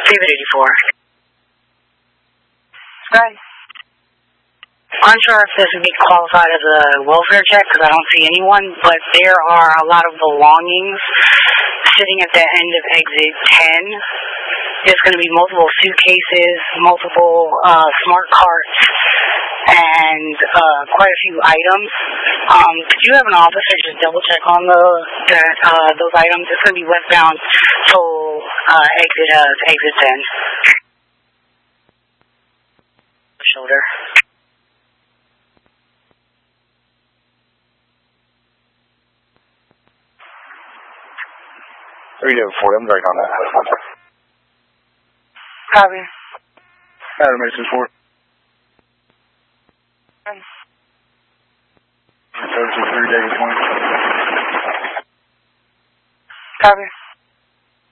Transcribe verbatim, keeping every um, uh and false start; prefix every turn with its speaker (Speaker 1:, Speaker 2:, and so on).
Speaker 1: David eighty-four.
Speaker 2: Right.
Speaker 1: I'm sure if this would be qualified as a welfare check because I don't see anyone, but there are a lot of belongings sitting at the end of exit ten. There's going to be multiple suitcases, multiple uh, smart carts, and uh, quite a few items. Um, could you have an officer just double check on the that uh, those items? It's going to be westbound till uh, exit uh, exit ten. Shoulder.
Speaker 3: Three to four. I'm right on that.
Speaker 2: Copy.
Speaker 3: Adam Mason four. Services three days one.
Speaker 2: Copy.